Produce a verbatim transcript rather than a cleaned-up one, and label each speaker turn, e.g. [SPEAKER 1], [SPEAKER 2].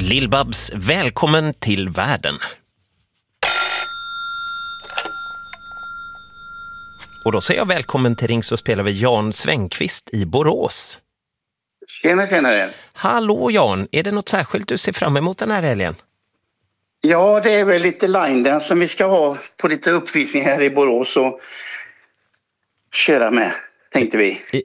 [SPEAKER 1] Lill-Babs, välkommen till världen. Och då säger jag välkommen till Ring så spelar vi Jan Svängqvist i Borås.
[SPEAKER 2] Tjena, tjena.
[SPEAKER 1] Hallå Jan, är det något särskilt du ser fram emot den här helgen?
[SPEAKER 2] Ja, det är väl lite line dance som vi ska ha på lite uppvisning här i Borås och köra med, tänkte vi.